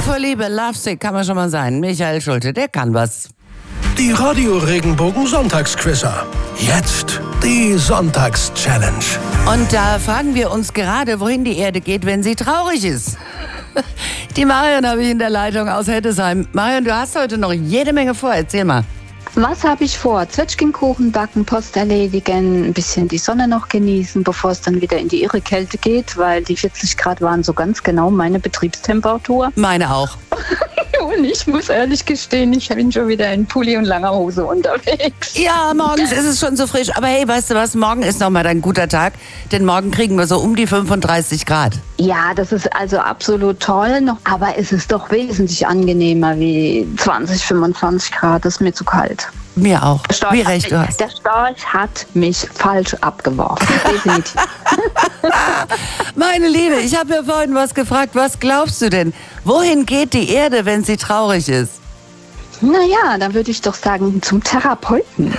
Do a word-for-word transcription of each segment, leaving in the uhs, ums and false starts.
Krank vor Liebe, Lovesick kann man schon mal sein. Michael Schulte, der kann was. Die Radio Regenbogen Sonntagsquizzer. Jetzt die Sonntags-Challenge. Und da fragen wir uns gerade, wohin die Erde geht, wenn sie traurig ist. Die Marion habe ich in der Leitung aus Heddesheim. Marion, du hast heute noch jede Menge vor. Erzähl mal. Was habe ich vor? Zwetschgenkuchen backen, Post erledigen, ein bisschen die Sonne noch genießen, bevor es dann wieder in die irre Kälte geht, weil die vierzig Grad waren so ganz genau meine Betriebstemperatur. Meine auch. Und ich muss ehrlich gestehen, ich bin schon wieder in Pulli und langer Hose unterwegs. Ja, morgens ist es schon so frisch. Aber hey, weißt du was, morgen ist nochmal ein guter Tag. Denn morgen kriegen wir so um die fünfunddreißig Grad. Ja, das ist also absolut toll noch. Aber es ist doch wesentlich angenehmer wie zwanzig, fünfundzwanzig Grad. Das ist mir zu kalt. Mir auch. Wie recht mich, du hast. Der Storch hat mich falsch abgeworfen. Definitiv. Meine Liebe, ich habe ja vorhin was gefragt. Was glaubst du denn? Wohin geht die Erde, wenn sie traurig ist? Naja, dann würde ich doch sagen, zum Therapeuten.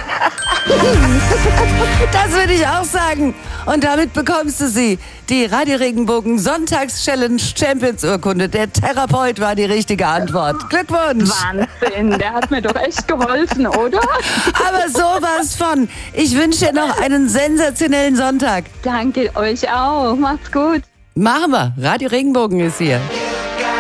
Das würde ich auch sagen. Und damit bekommst du sie. Die Radio Regenbogen Sonntags-Challenge Champions Urkunde. Der Therapeut war die richtige Antwort. Glückwunsch. Wahnsinn, der hat mir doch echt geholfen, oder? Aber sowas von. Ich wünsche dir noch einen sensationellen Sonntag. Danke euch auch. Macht's gut. Machen wir. Radio Regenbogen ist hier.